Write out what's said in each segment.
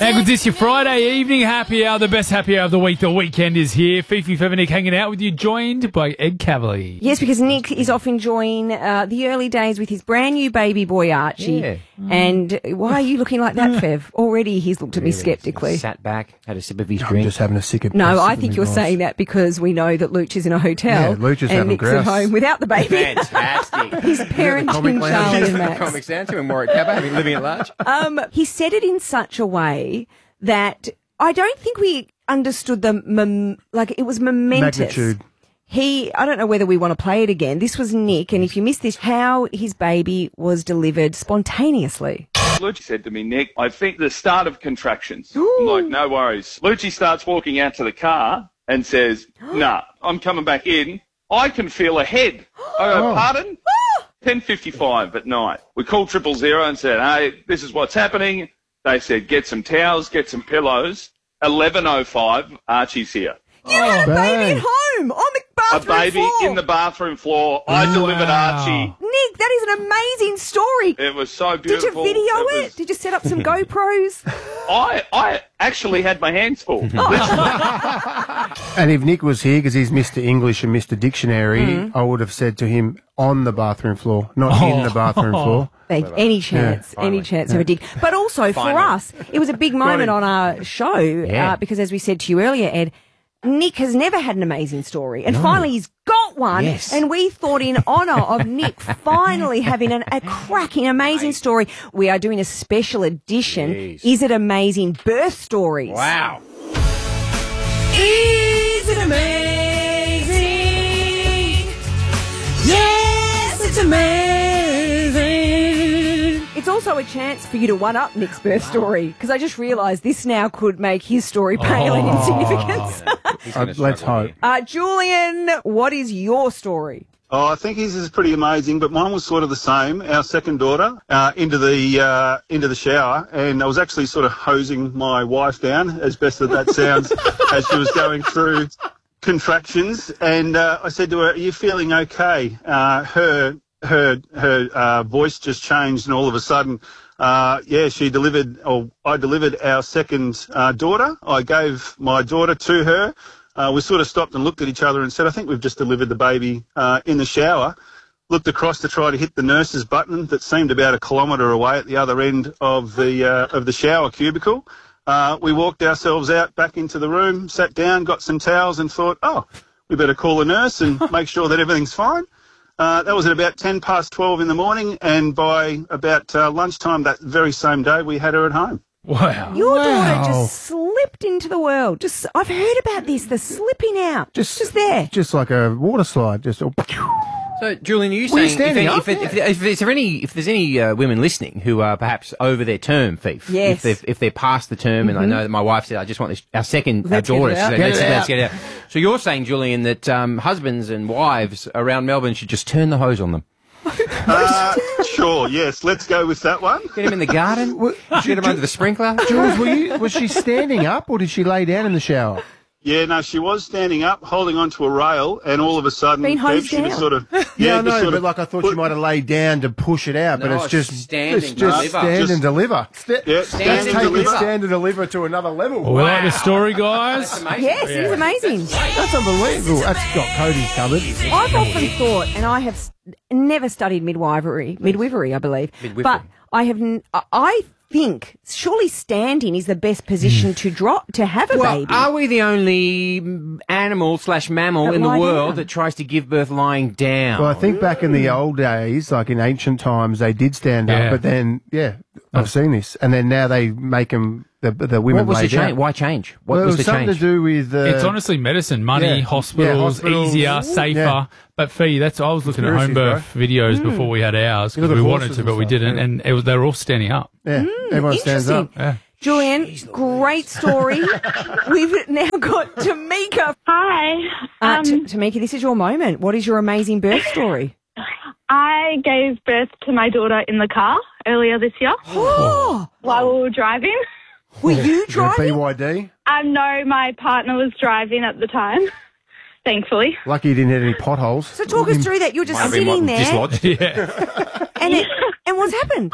How good is this? Your Friday evening happy hour, the best happy hour of the week. The weekend is here. Fifi Fevenik hanging out with you, joined by Ed Cavalier. Yes, because Nick is off enjoying the early days with his brand new baby boy, Archie. Yeah. And why are you looking like that, Fev? Already he's looked at me sceptically. Sat back, had a sip of his I'm drink. just having a sip of No, I sip think of you're Nice. saying that because we know that Luch is in a hotel. Yeah, Luch is and having Nick's grouse. at home without the baby. Fantastic. He's parenting Comic Lounge. Charlie and Max. Comic Sans and Warwick Cabba, living at large. He said it in such a way that I don't think we understood it was momentous. Magnitude. I don't know whether we want to play it again. This was Nick, and if you missed this, how his baby was delivered spontaneously. Lucci said to me, Nick, I think the start of contractions. I'm like, no worries. Lucci starts walking out to the car and says, nah, I'm coming back in. I can feel a head. I go, pardon? 10:55 at night. We called 000 and said, hey, this is what's happening. They said, get some towels, get some pillows. 11:05, Archie's here. You had a baby at home on the A bathroom baby floor. in the bathroom floor. I delivered Archie. Nick, that is an amazing story. It was so Did you beautiful. video it? was- Did you set up some GoPros? I actually had my hands full. And if Nick was here, because he's Mr. English and Mr. Dictionary, I would have said to him on the bathroom floor, not in the bathroom floor. Any chance of a dig. But also for us, it was a big moment on our show because, as we said to you earlier, Ed, Nick has never had an amazing story, and finally he's got one. Yes. And we thought, in honour of Nick finally having a cracking, amazing story, we are doing a special edition. Jeez. Is it amazing birth stories? Wow. Is it amazing? Yes, it's amazing. It's also a chance for you to one-up Nick's birth story, because I just realised this now could make his story pale in insignificance. Let's hope. Julian, what is your story? Oh, I think his is pretty amazing, but mine was sort of the same. Our second daughter into the shower, and I was actually sort of hosing my wife down, as best as that sounds, as she was going through contractions. And I said to her, "Are you feeling okay?" Her voice just changed, and all of a sudden, she delivered, or I delivered our second daughter. I gave my daughter to her. We sort of stopped and looked at each other and said, I think we've just delivered the baby in the shower. Looked across to try to hit the nurse's button that seemed about 1 kilometre away at the other end of the shower cubicle. We walked ourselves out back into the room, sat down, got some towels and thought, we better call a nurse and make sure that everything's fine. That was at about 12 in the morning, and by about lunchtime that very same day we had her at home. Wow. Your daughter just slipped into the world. I've heard about this, the slipping out. Just there. Just like a water slide. So, Julian, are you Were you saying standing if there's any women listening who are perhaps over their term, Fief? Yes. If they're past the term, and I know that my wife said, I just want our second Let's get daughter. it out. She said, let's get it out. So you're saying, Julian, that husbands and wives around Melbourne should just turn the hose on them? Sure, yes, let's go with that one. Get them in the garden? Get them under the sprinkler? Jules, was she standing up or did she lay down in the shower? Yeah, no, she was standing up, holding onto a rail, and all of a sudden, Been hosed she was down. sort of... Yeah, I just know, sort but of like I thought she might have laid down to push it out, but No, it's just stand and just deliver. stand Just- and deliver. Yeah, stand and Take it, deliver. stand and deliver to another level. Well, we like the story, guys. That's amazing. Yes, it is amazing. That's unbelievable. That's got Cody's covered. I've often thought, and I have never studied midwifery, I believe, but I think surely standing is the best position to have a Well, baby. are we the only animal/mammal That in the lie world down. that tries to give birth lying down? Well, I think back in the old days, like in ancient times, they did stand Yeah. up, but then, I've seen this. And then now they make them, the women what was lay the change? down. Why change? What Well, it was was the something change? to do with... It's honestly medicine, money, Yeah. hospitals, hospitals. easier, safer. Yeah. But Fee, I was looking at home Conspiracies, birth videos before we had ours You because look at we wanted horses to, but and we stuff, didn't, yeah. and they were all standing up. Yeah, everyone stands up. Interesting. Yeah. Julian, great story. We've now got Tamika. Hi. Tamika, this is your moment. What is your amazing birth story? I gave birth to my daughter in the car earlier this year Oh, while we were driving. were you Is that driving? BYD? No, my partner was driving at the time, thankfully. Lucky you didn't hit any potholes. So talk us through that. You're just Might have been sitting there, dislodged. Yeah. and what's happened?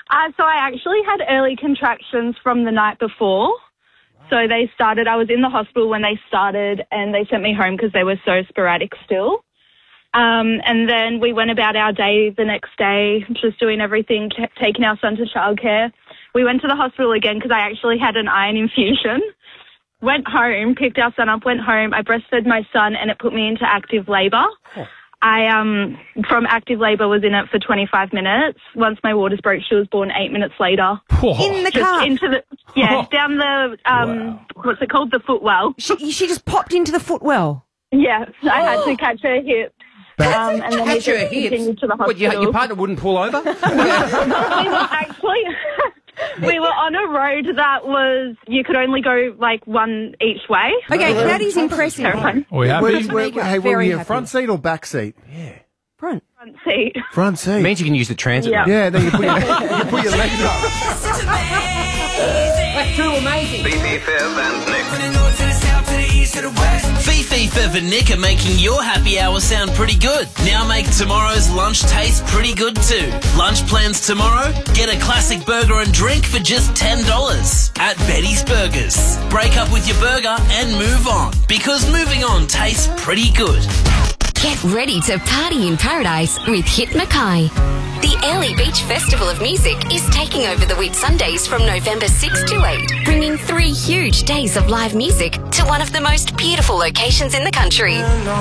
So I actually had early contractions from the night before. So I was in the hospital when they started, and they sent me home because they were so sporadic still. And then we went about our day the next day, just doing everything, taking our son to childcare. We went to the hospital again because I actually had an iron infusion. Went home, picked our son up, went home. I breastfed my son, and it put me into active labour. I, from active labour, was in it for 25 minutes. Once my waters broke, she was born 8 minutes later. In the car? Down the, what's it called, the footwell. She just popped into the footwell? Yes, I had to catch her hips. And then catch her hips? To the hospital. What, your partner wouldn't pull over? We were on a road that was, you could only go like one each way. Okay, that is impressive. We happy? Were you front seat or back seat? Yeah. Front seat. Front seat. It means you can use the transit. Yeah, then you put your legs up. That's too amazing. Fifi, Fev and Nick. Fifi, Fev and Nick are making your happy hour sound pretty good. Now make tomorrow's lunch taste pretty good too. Lunch plans tomorrow? Get a classic burger and drink for just $10 at Betty's Burgers. Break up with your burger and move on, because moving on tastes pretty good. Get ready to party in paradise with Hit Mackay. The Early Beach Festival of Music is taking over the Whitsundays from November 6 to 8, bringing 3 huge days of live music to one of the most beautiful locations in the country.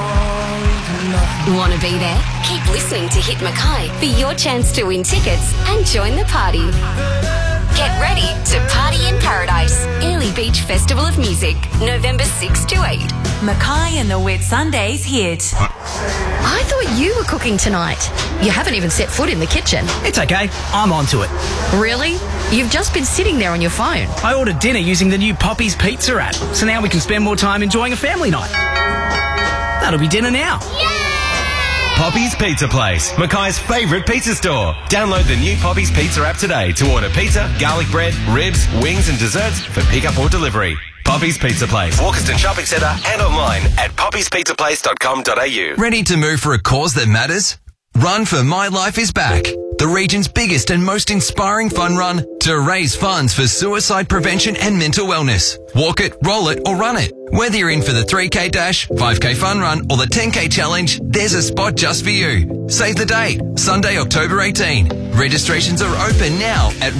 Want to be there? Keep listening to Hit Mackay for your chance to win tickets and join the party. Get ready to party in paradise. Early Beach Festival of Music, November 6 to 8. Mackay and the Whitsundays hit. I thought you were cooking tonight. You haven't even set foot in the kitchen. It's okay. I'm onto it. Really? You've just been sitting there on your phone. I ordered dinner using the new Poppy's Pizza app, so now we can spend more time enjoying a family night. That'll be dinner now. Poppy's Pizza Place, Mackay's favourite pizza store. Download the new Poppy's Pizza app today to order pizza, garlic bread, ribs, wings and desserts for pickup or delivery. Poppy's Pizza Place, Walkerston Shopping Centre and online at poppyspizzaplace.com.au. Ready to move for a cause that matters? Run for My Life is Back, the region's biggest and most inspiring fun run to raise funds for suicide prevention and mental wellness. Walk it, roll it or run it. Whether you're in for the 3K Dash, 5K Fun Run or the 10K Challenge, there's a spot just for you. Save the date, Sunday, October 18. Registrations are open now at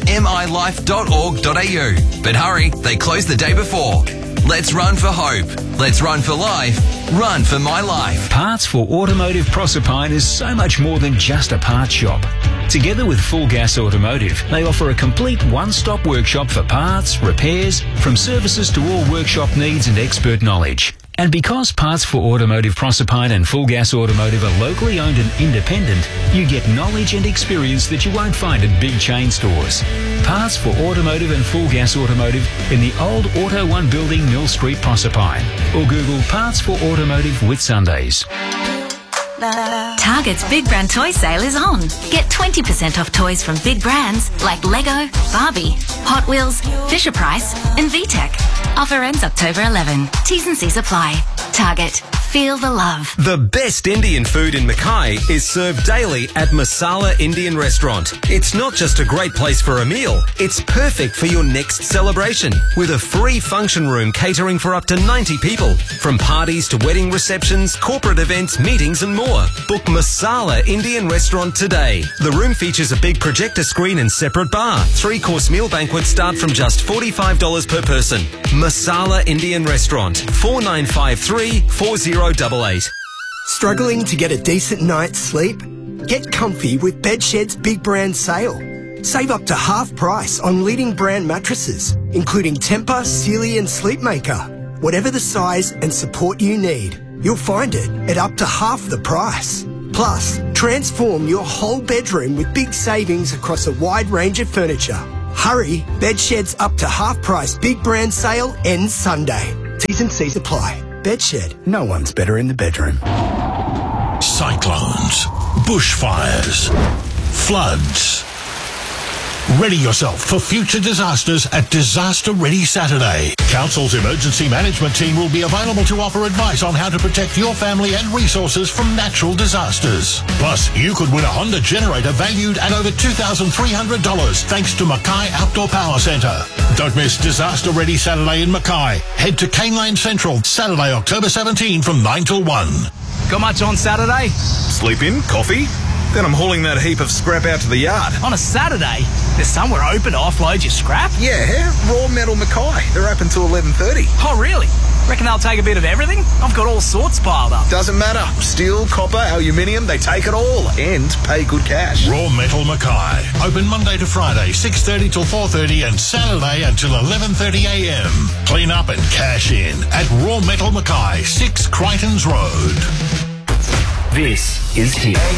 runformilife.org.au. But hurry, they close the day before. Let's run for hope. Let's run for life. Run for my life. Parts for Automotive Proserpine is so much more than just a parts shop. Together with Full Gas Automotive, they offer a complete one-stop workshop for parts, repairs, from services to all workshop needs and expert knowledge. And because Parts for Automotive Proserpine and Full Gas Automotive are locally owned and independent, you get knowledge and experience that you won't find at big chain stores. Parts for Automotive and Full Gas Automotive in the old Auto One building, Mill Street, Proserpine. Or Google Parts for Automotive Whitsundays. Target's Big Brand Toy Sale is on. Get 20% off toys from big brands like Lego, Barbie, Hot Wheels, Fisher-Price and VTech. Offer ends October 11. T's and C's apply. Target. Feel the love. The best Indian food in Mackay is served daily at Masala Indian Restaurant. It's not just a great place for a meal, it's perfect for your next celebration. With a free function room catering for up to 90 people. From parties to wedding receptions, corporate events, meetings and more. Book Masala Indian Restaurant today. The room features a big projector screen and separate bar. 3-course meal banquets start from just $45 per person. Masala Indian Restaurant, 4953 4088. Struggling to get a decent night's sleep? Get comfy with Bedshed's Big Brand Sale. Save up to half price on leading brand mattresses, including Tempur, Sealy and Sleepmaker. Whatever the size and support you need, you'll find it at up to half the price. Plus, transform your whole bedroom with big savings across a wide range of furniture. Hurry, Bedshed's up to half price Big Brand Sale ends Sunday. T's and C's apply. Bedshed, no one's better in the bedroom. Cyclones, bushfires, floods. Ready yourself for future disasters at Disaster Ready Saturday. Council's emergency management team will be available to offer advice on how to protect your family and resources from natural disasters. Plus, you could win a Honda generator valued at over $2,300 thanks to Mackay Outdoor Power Centre. Don't miss Disaster Ready Saturday in Mackay. Head to Caneland Central Saturday, October 17 from 9 till 1. Got much on Saturday? Sleep in, coffee, then I'm hauling that heap of scrap out to the yard. On a Saturday? There's somewhere open to offload your scrap? Yeah, Raw Metal Mackay. They're open till 11:30. Oh, really? Reckon they'll take a bit of everything? I've got all sorts piled up. Doesn't matter. Steel, copper, aluminium, they take it all and pay good cash. Raw Metal Mackay. Open Monday to Friday, 6:30 till 4:30 and Saturday until 11:30 a.m. Clean up and cash in at Raw Metal Mackay, 6 Crichtons Road. This is Hit.